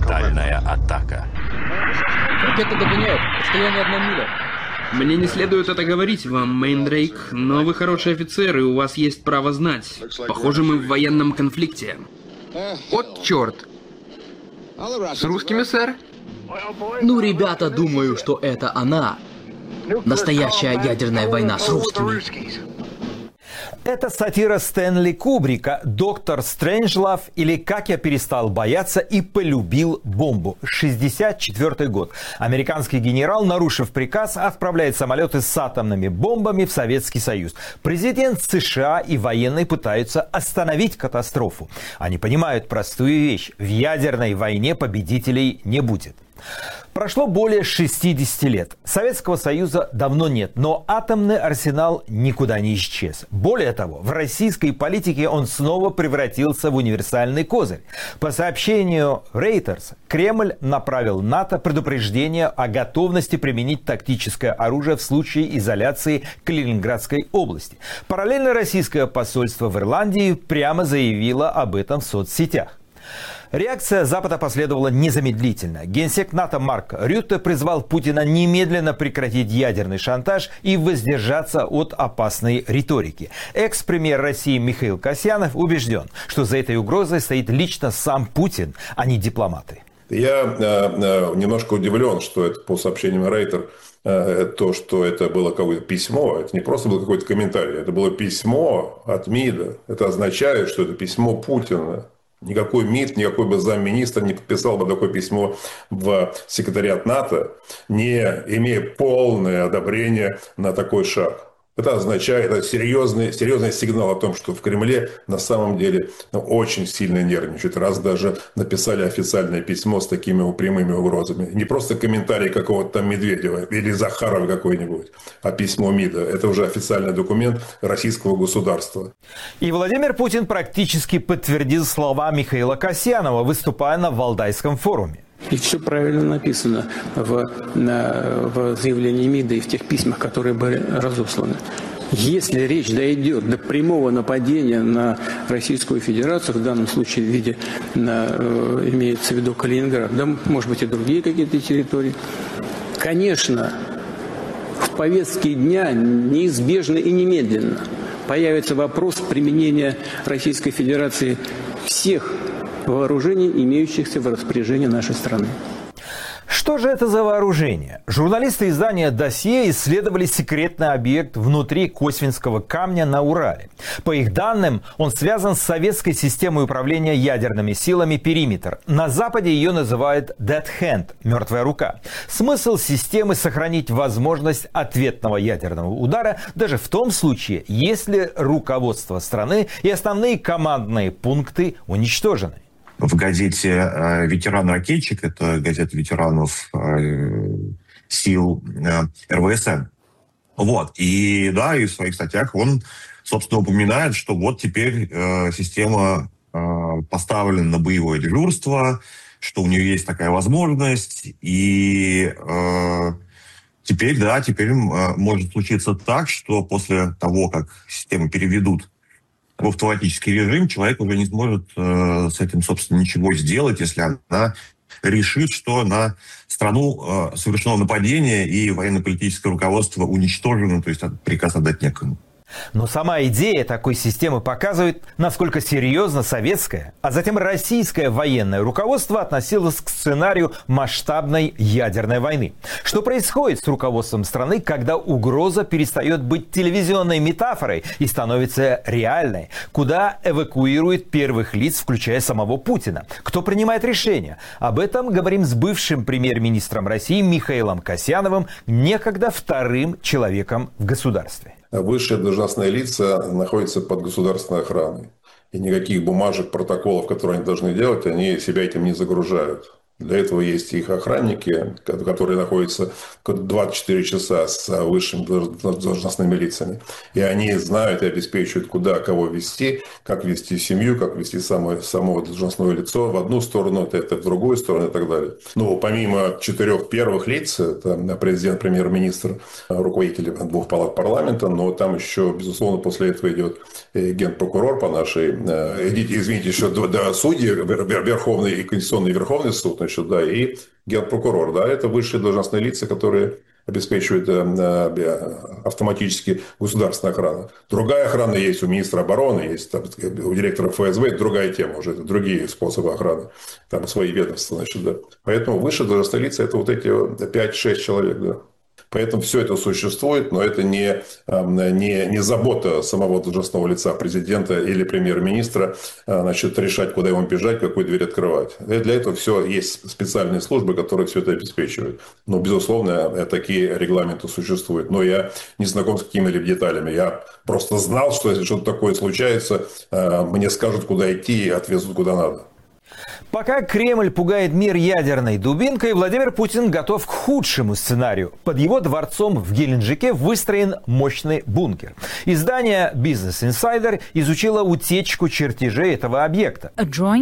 Фатальная атака. Ракета догоняет. Расстояние 1 миля. Мне не следует это говорить вам, Мейндрейк, но вы хороший офицер, и у вас есть право знать. Похоже, мы в военном конфликте. Вот черт. С русскими, сэр? Ну, ребята, думаю, что это она. Настоящая ядерная война с русскими. Это сатира Стэнли Кубрика «Доктор Стрэнджлав» или «Как я перестал бояться и полюбил бомбу». 1964 год. Американский генерал, нарушив приказ, отправляет самолеты с атомными бомбами в Советский Союз. Президент США и военные пытаются остановить катастрофу. Они понимают простую вещь. В ядерной войне победителей не будет. Прошло более 60 лет. Советского Союза давно нет, но атомный арсенал никуда не исчез. Более того, в российской политике он снова превратился в универсальный козырь. По сообщению Reuters, Кремль направил НАТО предупреждение о готовности применить тактическое оружие в случае изоляции Калининградской области. Параллельно российское посольство в Ирландии прямо заявило об этом в соцсетях. Реакция Запада последовала незамедлительно. Генсек НАТО Марк Рютте призвал Путина немедленно прекратить ядерный шантаж и воздержаться от опасной риторики. Экс-премьер России Михаил Касьянов убежден, что за этой угрозой стоит лично сам Путин, а не дипломаты. Я немножко удивлен, что это по сообщениям Рейтер, то, что это было какое-то письмо, это не просто был какой-то комментарий, это было письмо от МИДа. Это означает, что это письмо Путина. Никакой МИД, никакой бы замминистра не подписал бы такое письмо в секретариат НАТО, не имея полное одобрение на такой шаг. Это означает, это серьезный сигнал о том, что в Кремле на самом деле очень сильно нервничают. Раз даже написали официальное письмо с такими прямыми угрозами. Не просто комментарий какого-то там Медведева или Захарова какой-нибудь, а письмо МИДа. Это уже официальный документ российского государства. И Владимир Путин практически подтвердил слова Михаила Касьянова, выступая на Валдайском форуме. И все правильно написано в заявлении МИДа и в тех письмах, которые были разосланы. Если речь дойдет до прямого нападения на Российскую Федерацию, в данном случае в виде, имеется в виду Калининград, да, может быть и другие какие-то территории, конечно, в повестке дня неизбежно и немедленно появится вопрос применения Российской Федерации всех вооружений, имеющихся в распоряжении нашей страны. Что же это за вооружение? Журналисты издания «Досье» исследовали секретный объект внутри Косвинского камня на Урале. По их данным, он связан с советской системой управления ядерными силами «Периметр». На Западе ее называют «Dead Hand» – «мертвая рука». Смысл системы – сохранить возможность ответного ядерного удара даже в том случае, если руководство страны и основные командные пункты уничтожены. В газете «Ветеран-ракетчик», это газета ветеранов сил РВСН. Вот. И да, и в своих статьях он, собственно, упоминает, что вот теперь система поставлена на боевое дежурство, что у нее есть такая возможность, и теперь может случиться так, что после того, как систему переведут в автоматический режим, человек уже не сможет с этим, собственно, ничего сделать, если она решит, что на страну совершено нападение и военно-политическое руководство уничтожено, то есть приказ отдать некому. Но сама идея такой системы показывает, насколько серьезно советское, а затем российское военное руководство относилось к сценарию масштабной ядерной войны. Что происходит с руководством страны, когда угроза перестает быть телевизионной метафорой и становится реальной? Куда эвакуируют первых лиц, включая самого Путина? Кто принимает решения? Об этом говорим с бывшим премьер-министром России Михаилом Касьяновым, некогда вторым человеком в государстве. Высшие должностные лица находятся под государственной охраной. И никаких бумажек, протоколов, которые они должны делать, они себя этим не загружают. Для этого есть их охранники, которые находятся 24 часа с высшими должностными лицами. И они знают и обеспечивают, куда кого вести, как вести семью, как вести само должностное лицо в одну сторону, это в другую сторону и так далее. Но помимо 4 первых лиц, это президент, премьер-министр, руководители 2 палат парламента, но там еще, безусловно, после этого идет генпрокурор по нашей, извините, еще до судьи, Верховный и Конституционный Верховный суд, значит, да, и генпрокурор, да, это высшие должностные лица, которые обеспечивают автоматически государственную охрану. Другая охрана есть у министра обороны, есть там, у директора ФСБ, это другая тема уже, это другие способы охраны, там свои ведомства, значит, да. Поэтому высшие должностные лица – это вот эти 5-6 человек, да. Поэтому все это существует, но это не забота самого должностного лица президента или премьер-министра, значит, решать, куда ему бежать, какую дверь открывать. И для этого все есть специальные службы, которые все это обеспечивают. Но, безусловно, такие регламенты существуют. Но я не знаком с какими-либо деталями. Я просто знал, что если что-то такое случается, мне скажут, куда идти и отвезут, куда надо. Пока Кремль пугает мир ядерной дубинкой, Владимир Путин готов к худшему сценарию. Под его дворцом в Геленджике выстроен мощный бункер. Издание Business Insider изучило утечку чертежей этого объекта.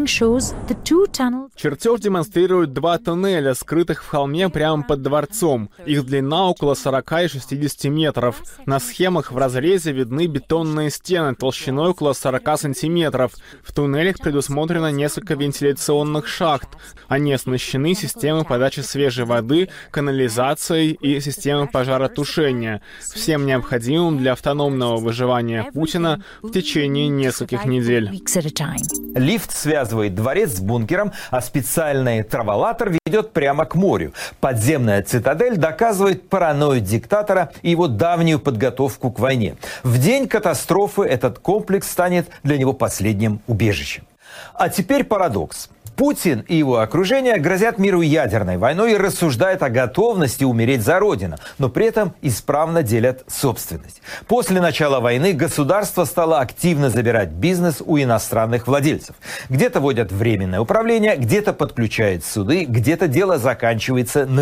Чертеж демонстрирует 2 туннеля, скрытых в холме прямо под дворцом. Их длина около 40 и 60 метров. На схемах в разрезе видны бетонные стены толщиной около 40 сантиметров. В туннелях предусмотрено несколько вентиляционных шахт. Они оснащены системой подачи свежей воды, канализацией и системой пожаротушения. Всем необходимым для автономного выживания Путина в течение нескольких недель. Лифт связывает дворец с бункером, а специальный траволатор ведет прямо к морю. Подземная цитадель доказывает паранойю диктатора и его давнюю подготовку к войне. В день катастрофы этот комплекс станет для него последним убежищем. А теперь парадокс. Путин и его окружение грозят миру ядерной войной и рассуждают о готовности умереть за Родину, но при этом исправно делят собственность. После начала войны государство стало активно забирать бизнес у иностранных владельцев. Где-то вводят временное управление, где-то подключают суды, где-то дело заканчивается на